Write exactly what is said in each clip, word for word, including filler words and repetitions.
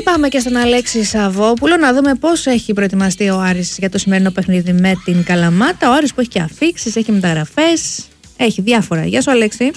Και πάμε και στον Αλέξη Σαββόπουλο να δούμε πώς έχει προετοιμαστεί ο Άρης για το σημερινό παιχνίδι με την Καλαμάτα. Ο Άρης που έχει και αφίξεις, έχει μεταγραφές, έχει διάφορα. Γεια σου, Αλέξη.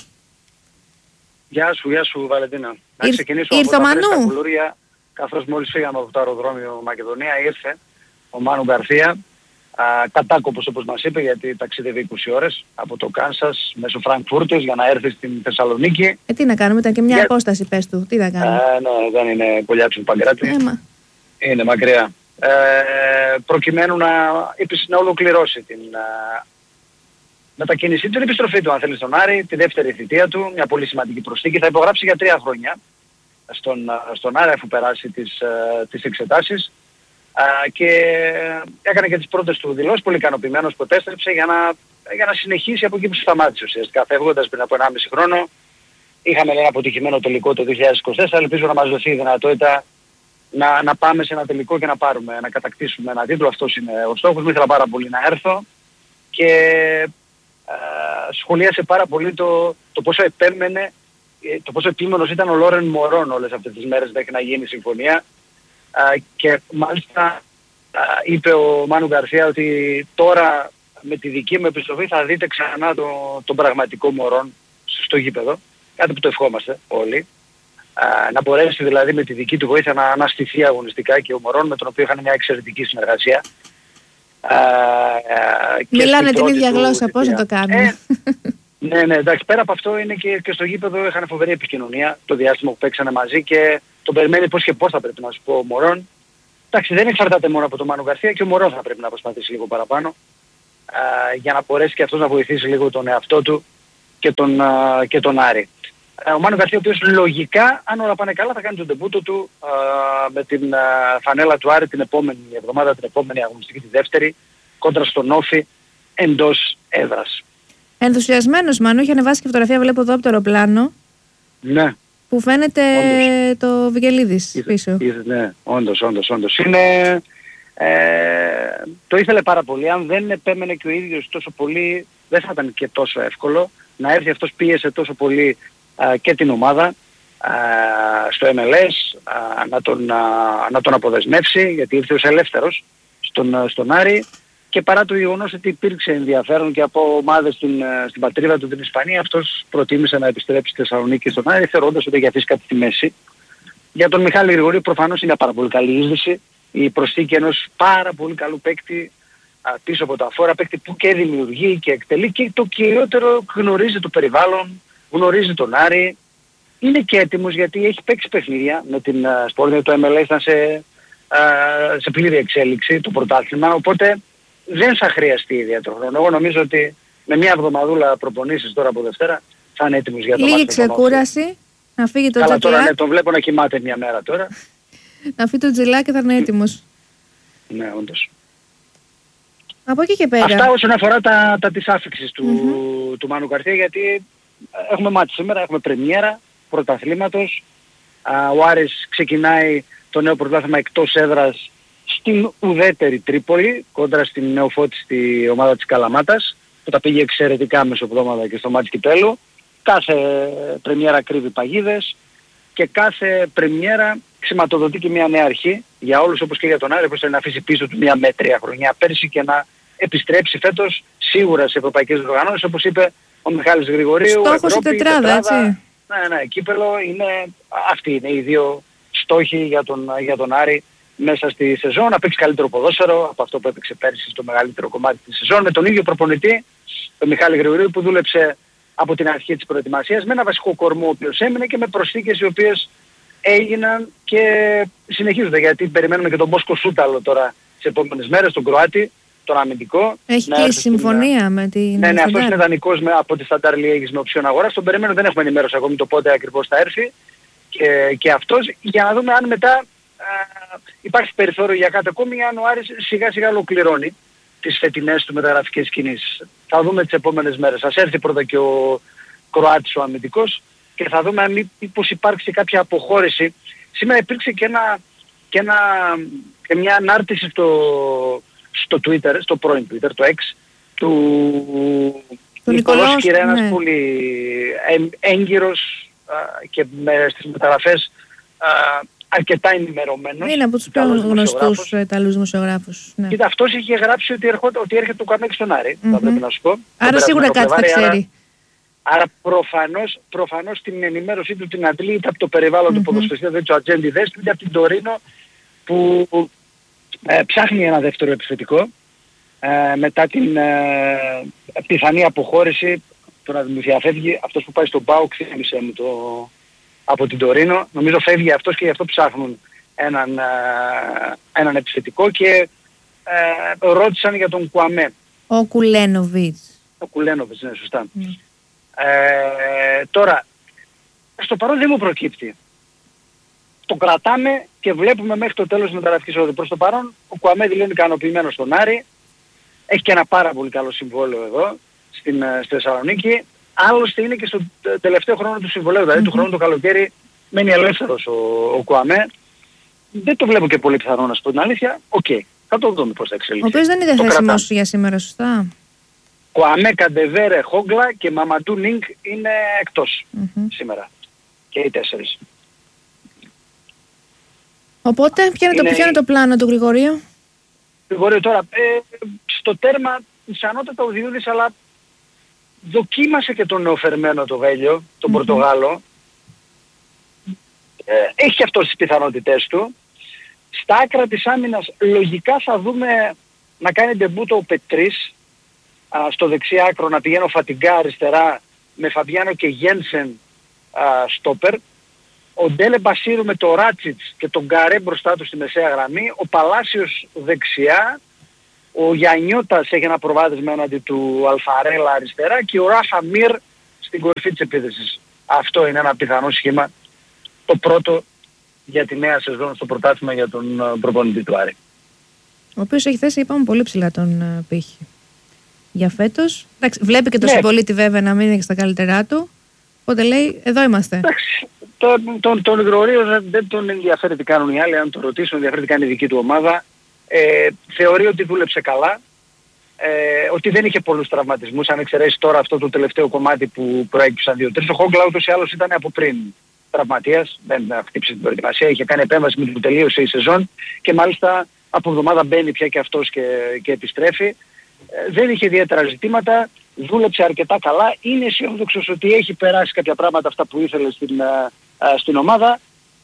Γεια σου, γεια σου Βαλεντίνα. Να Ήρ, ξεκινήσω ήρθε από ο τα Μανού. φρέσκα κουλούρια. Καθώς μόλις φύγαμε από το αεροδρόμιο Μακεδονία, ήρθε ο Μάνου Γκαρθία, κατάκοπος όπως μας είπε, γιατί ταξίδευε είκοσι ώρες από το Κάνσας μέσω Φραγκφούρτης για να έρθει στην Θεσσαλονίκη. Ε, τι να κάνουμε, ήταν και μια για... απόσταση, πες του. Τι να κάνουμε. Ε, ναι, δεν είναι κολλιάψη του Παγκράτη. Έμα. Είναι μακριά. Ε, προκειμένου να, να ολοκληρώσει την α, μετακίνησή του, την επιστροφή του, αν θέλει, στον Άρη, τη δεύτερη θητεία του, μια πολύ σημαντική προσθήκη. Θα υπογράψει για τρία χρόνια στον, στον Άρη αφού περάσει τις, τις εξετάσεις. Uh, και έκανε και τις πρώτες του δηλώσεις, πολύ ικανοποιημένος που επέστρεψε για να, για να συνεχίσει από εκεί που σταμάτησε ουσιαστικά. Φεύγοντας πριν από ενάμιση χρόνο, είχαμε ένα αποτυχημένο τελικό το δύο χιλιάδες είκοσι τέσσερα, ελπίζω να μας δοθεί η δυνατότητα να, να πάμε σε ένα τελικό και να πάρουμε, να κατακτήσουμε ένα τίτλο. Αυτός είναι ο στόχος μου, ήθελα πάρα πολύ να έρθω και uh, σχολίασε πάρα πολύ το, το πόσο επέμενε, το πόσο επίμονος ήταν ο Λόρεν Μωρόν όλες αυτές τις μέρες μέχρι να γίνει η συμφωνία. Uh, και μάλιστα uh, είπε ο Μάνου Γκαρθία ότι τώρα με τη δική μου επιστροφή θα δείτε ξανά το, τον πραγματικό Μωρόν στο γήπεδο, κάτι που το ευχόμαστε όλοι, uh, να μπορέσει δηλαδή με τη δική του βοήθεια να αναστηθεί αγωνιστικά και ο Μωρόν, με τον οποίο είχαν μια εξαιρετική συνεργασία. Uh, uh, Μιλάνε την ίδια γλώσσα, πώς να το κάνουμε. Ε, ναι, ναι, εντάξει, πέρα από αυτό είναι και, και στο γήπεδο είχαν φοβερή επικοινωνία το διάστημα που παίξανε μαζί και τον περιμένει πώς και πώς θα πρέπει να σου πω ο Μωρόν. Εντάξει, δεν εξαρτάται μόνο από τον Μάνου Γκαρθία και ο Μωρόν θα πρέπει να προσπαθήσει λίγο παραπάνω α, για να μπορέσει και αυτός να βοηθήσει λίγο τον εαυτό του και τον, α, και τον Άρη. Ο Μάνου Γκαρθία, ο οποίος λογικά, αν όλα πάνε καλά, θα κάνει τον ντεμπούτο του α, με την α, φανέλα του Άρη την επόμενη εβδομάδα, την επόμενη αγωνιστική, τη δεύτερη, κόντρα στον Όφη εντός έδρας. Ενθουσιασμένος Μάνου, είχε ανεβάσει και φωτογραφία, βλέπω εδώ από το αεροπλάνο. Ναι. Που φαίνεται όντως το Βικελίδης πίσω. Είδε, ναι, όντως, όντως, όντως. Είναι, ε, το ήθελε πάρα πολύ. Αν δεν επέμενε και ο ίδιος τόσο πολύ, δεν θα ήταν και τόσο εύκολο. Να έρθει αυτός, πίεσε τόσο πολύ α, και την ομάδα α, στο εμ ελ ες α, να, τον, α, να τον αποδεσμεύσει, γιατί ήρθε ως ελεύθερος στον, στον Άρη. Και παρά το γεγονός ότι υπήρξε ενδιαφέρον και από ομάδες στην, στην πατρίδα του, την Ισπανία, αυτός προτίμησε να επιστρέψει στη Θεσσαλονίκη στον Άρη, θεωρώντας ότι έχει αφήσει κάτι στη μέση. Για τον Μιχάλη Γρηγορίου προφανώς είναι πάρα πολύ καλή είδηση. Η προσθήκη ενός πάρα πολύ καλού παίκτη α, πίσω από τα φόρα, παίκτη που και δημιουργεί και εκτελεί και το κυριότερο γνωρίζει το περιβάλλον, γνωρίζει τον Άρη. Είναι και έτοιμος γιατί έχει παίξει παιχνίδια με την Σπόρνια, το εμ ελ ες ήταν σε, α, σε πλήρη εξέλιξη το πρωτάθλημα, οπότε δεν θα χρειαστεί ιδιαίτερο χρόνο. Εγώ νομίζω ότι με μια εβδομαδούλα προπονήσεις τώρα από Δευτέρα θα είναι έτοιμος για το μάτι. Λίγη ξεκούραση, να φύγει το Καλά, τζιλά. τώρα ναι, τον βλέπω να κοιμάται μια μέρα τώρα. Να φύγει το τζιλά και θα είναι έτοιμος. Ναι, όντως. Από εκεί και πέρα. Αυτά όσον αφορά τα, τα της άφιξης του, mm-hmm. του Μάνου Γκαρθία, γιατί έχουμε μάτι σήμερα, έχουμε πρεμιέρα πρωταθλήματος. Ο Άρης ξεκινάει το νέο πρωτάθλημα εκτός έδρας στην ουδέτερη Τρίπολη, κόντρα στην νεοφώτιστη ομάδα της Καλαμάτας, που τα πήγε εξαιρετικά μεσοπρόβατα και στο μάτς κυπέλλου. Κάθε πρεμιέρα κρύβει παγίδες και κάθε πρεμιέρα σηματοδοτεί και μια νέα αρχή για όλους, όπως και για τον Άρη, που θέλει να αφήσει πίσω του μια μέτρια χρονιά πέρσι και να επιστρέψει φέτος σίγουρα σε ευρωπαϊκές οργανώσεις, όπως είπε ο Μιχάλης Γρηγορίου. Στόχος η τετράδα, έτσι. Ναι, ναι, κύπελλο είναι, αυτοί είναι οι δύο στόχοι για τον, για τον Άρη μέσα στη σεζόν, να παίξει καλύτερο ποδόσφαιρο από αυτό που έπαιξε πέρσι στο μεγαλύτερο κομμάτι της σεζόν, με τον ίδιο προπονητή, τον Μιχάλη Γρηγορίου, που δούλεψε από την αρχή της προετοιμασίας με ένα βασικό κορμό ο οποίος έμεινε και με προσθήκες οι οποίες έγιναν και συνεχίζονται, γιατί περιμένουμε και τον Μπόσκο Σούταλο τώρα τις επόμενες μέρες, τον Κροάτη, τον αμυντικό. Έχει και συμφωνία στην... με την Ναι, ναι, αυτός είναι δανεικός με, από τη Σταντάρ Λιέγης με οψιόν αγοράς. Τον περιμένουμε, δεν έχουμε ενημέρωση ακόμη το πότε ακριβώς θα έρθει και, και αυτός, για να δούμε αν μετά α, υπάρχει περιθώριο για κάτι ακόμη, αν ο Άρης σιγά σιγά ολοκληρώνει τις φετινές του μεταγραφικές κινήσεις. Θα δούμε τις επόμενες μέρες. Ας έρθει πρώτα και ο Κροάτης ο αμυντικός και θα δούμε αν μήπως υπάρξει κάποια αποχώρηση. Σήμερα υπήρξε και, ένα, και, ένα, και μια ανάρτηση στο, στο Twitter, στο πρώην Twitter, το X, του Νικολός Κυρένας, ναι. Πολύ έγκυρος α, και με, στις μεταγραφές α, αρκετά ενημερωμένος. Είναι από τους πιο γνωστούς Ιταλούς δημοσιογράφους. Ναι. Κοίτα, αυτός είχε γράψει ότι, ερχόταν, ότι έρχεται το Ουκουαμέ στον Άρη, mm-hmm. θα πρέπει να σου πω. Άρα σίγουρα κάτι θα ξέρει. Άρα, άρα προφανώς, προφανώς την ενημέρωσή του την αντλεί είτε από το περιβάλλον mm-hmm. του ποδοσφαιριστή, δηλαδή του ατζέντη δέστου, είτε από την Τωρίνο που ε, ψάχνει ένα δεύτερο επιθετικό ε, μετά την ε, πιθανή αποχώρηση, το να μου διαφεύγει αυτός που πάει στον ΠΑΟΚ, θύμισε μου το, από την Τωρίνο. Νομίζω φεύγει αυτός και γι' αυτό ψάχνουν έναν, ε, έναν επιθετικό και ε, ρώτησαν για τον Ουκουαμέ. Ο Κουλένοβιτς. Ο Κουλένοβιτς, ναι, σωστά. Mm. Ε, τώρα, στο παρόν δεν μου προκύπτει. Το κρατάμε και βλέπουμε μέχρι το τέλος της μεταγραφικής οδού. Προς το παρόν, ο Ουκουαμέ δηλώνει ικανοποιημένος στον Άρη. Έχει και ένα πάρα πολύ καλό συμβόλαιο εδώ, στην, στη Θεσσαλονίκη. Άλλωστε είναι και στο τελευταίο χρόνο του συμβολέου, δηλαδή mm-hmm. του χρόνου το καλοκαίρι μένει ελεύθερος ο, ο Ουκουαμέ. Δεν το βλέπω και πολύ πιθανό να σου πω την αλήθεια. Οκ, okay. θα το δούμε πώς θα εξελιχθεί. Ο οποίος δεν είναι διαθέσιμος για σήμερα, σωστά. Ουκουαμέ, Καντεβέρε, Χόγκλα και Μαμαντού Νίνγκ είναι εκτός mm-hmm. σήμερα. Και οι τέσσερις. Οπότε, ποιο είναι, είναι... Το, ποιο είναι το πλάνο του Γρηγορίου? Γρηγορίου τώρα, ε, στο τέρμα πιθανότατα ο Διούδης, αλλά δοκίμασε και τον νεοφερμένο το Βέλιο, τον mm-hmm. Πορτογάλο. Ε, έχει αυτός τις πιθανότητές του. Στα άκρα της άμυνας λογικά θα δούμε να κάνει ντεμπούτο ο Πετρίς, α, στο δεξί άκρο να πηγαίνει ο Φατιγκά αριστερά με Φαμπιάνο και Γένσεν στόπερ. Ο Ντέλε Μπασίρου με το Ράτσιτς και τον Γκαρέ μπροστά του στη μεσαία γραμμή. Ο Παλάσιος δεξιά. Ο Γιαννιώτας έχει ένα προβάδισμα έναντι του Αλφαρέλα αριστερά και ο Ράφα Μιρ στην κορυφή της επίθεσης. Αυτό είναι ένα πιθανό σχήμα. Το πρώτο για τη νέα σεζόν στο πρωτάθλημα για τον προπονητή του Άρη. Ο οποίος έχει θέσει, είπαμε, πολύ ψηλά τον uh, πύχη. Για φέτος. Εντάξει, βλέπει και το ναι. συμπολίτη βέβαια να μην είναι στα καλύτερά του. Οπότε λέει, εδώ είμαστε. Εντάξει, τον, τον, τον Γρηγορίο δεν, δεν τον ενδιαφέρει τι κάνουν οι άλλοι. Αν τον ρωτήσουν, ενδιαφέρει τι κάνει η δική του ομάδα. Ε, θεωρεί ότι δούλεψε καλά. Ε, ότι δεν είχε πολλούς τραυματισμούς. Αν εξαιρέσει τώρα αυτό το τελευταίο κομμάτι που προέκυψαν δύο τρεις. Ο Χόγκλα ούτως ή άλλως ήταν από πριν τραυματίας. Δεν χτύψε την προετοιμασία. Είχε κάνει επέμβαση με την που τελείωσε η σεζόν. Και μάλιστα από εβδομάδα μπαίνει πια και αυτός και, και επιστρέφει. Ε, δεν είχε ιδιαίτερα ζητήματα. Δούλεψε αρκετά καλά. Είναι αισιόδοξος ότι έχει περάσει κάποια πράγματα αυτά που ήθελε στην, α, α, στην ομάδα.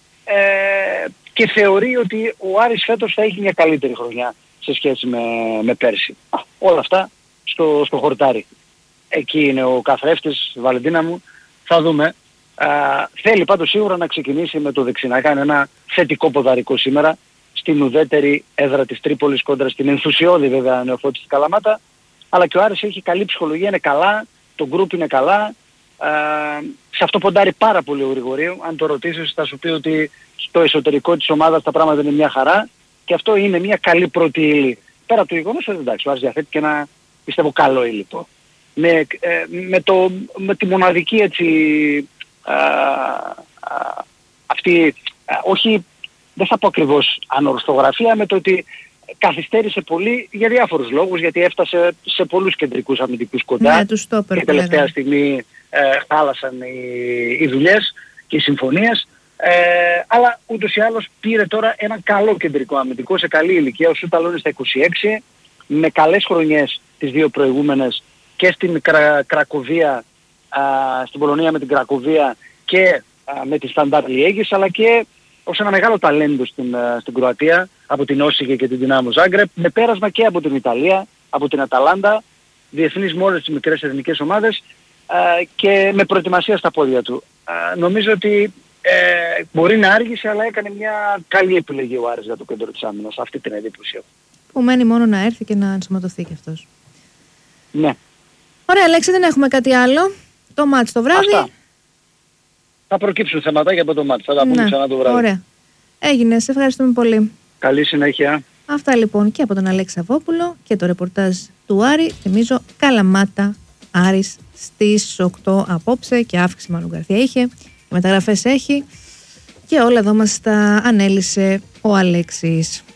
Ε, και θεωρεί ότι ο Άρης φέτος θα έχει μια καλύτερη χρονιά σε σχέση με, με πέρσι. Α, όλα αυτά στο, στο χορτάρι. Εκεί είναι ο καθρέφτης, η Βαλεντίνα μου. Θα δούμε. Α, θέλει πάντως σίγουρα να ξεκινήσει με το δεξί. Να κάνει ένα θετικό ποδαρικό σήμερα στην ουδέτερη έδρα της Τρίπολης κόντρα στην ενθουσιώδη βέβαια νεοφώτιστη Καλαμάτα. Αλλά και ο Άρης έχει καλή ψυχολογία, είναι καλά, το γκρουπ είναι καλά. Α, σε αυτό ποντάρει πάρα πολύ ο Γρηγορίου. Αν το ρωτήσεις θα σου πει ότι στο εσωτερικό της ομάδας τα πράγματα είναι μια χαρά και αυτό είναι μια καλή πρώτη ύλη. Πέρα από το γεγονός ότι εντάξει, ο Άρης διαθέτει και ένα πιστεύω καλό υλικό. Με, ε, με, το, με τη μοναδική έτσι α, α, αυτή, α, όχι δεν θα πω ακριβώς ανορθογραφία, με το ότι καθυστέρησε πολύ για διάφορους λόγους, γιατί έφτασε σε πολλούς κεντρικούς αμυντικούς κοντά ναι, τους στόπερ, και τελευταία στιγμή ε, χάλασαν οι, οι δουλειές και οι συμφωνίες. Ε, αλλά ούτως ή άλλως πήρε τώρα ένα καλό κεντρικό αμυντικό σε καλή ηλικία. Ο Σούταλο είναι στα είκοσι έξι, με καλές χρονιές τις δύο προηγούμενες και στην Κρα, Κρακοβία, α, στην Πολωνία με την Κρακοβία και α, με τη Σταντάρ Λιέγης, αλλά και ως ένα μεγάλο ταλέντο στην, στην Κροατία, από την Όσιγε και την Δυνάμο Ζάγκρεπ, με πέρασμα και από την Ιταλία, από την Αταλάντα, διεθνής με όλες τις μικρές εθνικές ομάδες α, και με προετοιμασία στα πόδια του. Α, νομίζω ότι ε, μπορεί να άργησε, αλλά έκανε μια καλή επιλογή ο Άρης για το κέντρο της άμυνας, αυτή την εντύπωση έχω. Που μένει μόνο να έρθει και να ενσωματωθεί και αυτός. Ναι. Ωραία, Αλέξη, δεν έχουμε κάτι άλλο. Το μάτς το βράδυ. Αυτά. Θα προκύψουν θεματάκια από το μάτς. Θα τα πούμε ναι, ξανά το βράδυ. Ωραία. Έγινε. Σε ευχαριστούμε πολύ. Καλή συνέχεια. Αυτά λοιπόν και από τον Αλέξη Σαββόπουλο και το ρεπορτάζ του Άρη. Θυμίζω Καλαμάτα Άρης στις οκτώ απόψε και αύξηση Μάνου Γκαρθία είχε. Μεταγραφές έχει και όλα εδώ μας τα ανέλησε ο Αλέξης.